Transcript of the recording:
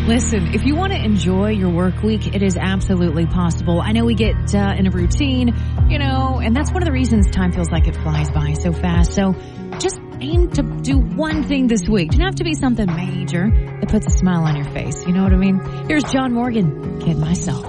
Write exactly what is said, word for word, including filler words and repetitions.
Listen, if you want to enjoy your work week, it is absolutely possible. I know we get uh, in a routine, you know, and that's one of the reasons time feels like it flies by so fast. So just aim to do one thing this week. It doesn't have to be something major that puts a smile on your face. You know what I mean? Here's John Morgan, Kid Myself.